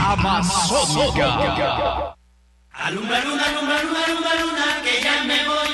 Amazónica. Alumbra luna, alumbra luna, alumbra luna, que ya me voy.